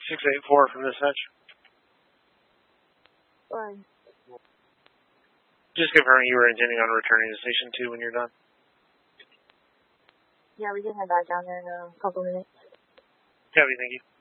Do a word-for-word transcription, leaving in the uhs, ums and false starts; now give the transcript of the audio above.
six eight four from dispatch. Fine. Just confirming you were intending on returning to Station two when you're done. Yeah, we can head back down there in a couple minutes. Copy, thank you.